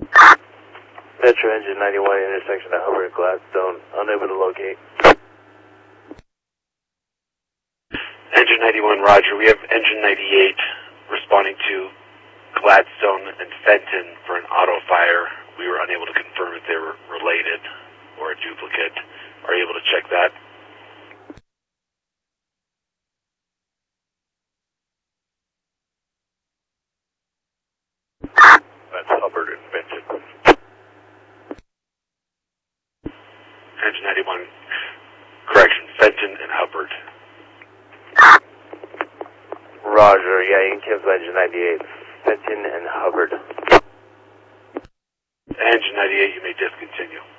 Metro Engine 91, intersection of Hubbard and Gladstone, unable to locate. Engine 91, roger. We have Engine 98 responding to Gladstone and Fenton for an auto fire. We were unable to confirm if they were related or a duplicate. Are you able to check that? That's Hubbard and Fenton. Engine 91, correction, Fenton and Hubbard. Roger, yeah, you can cancel Engine 98. Fenton and Hubbard. Engine 98, you may discontinue.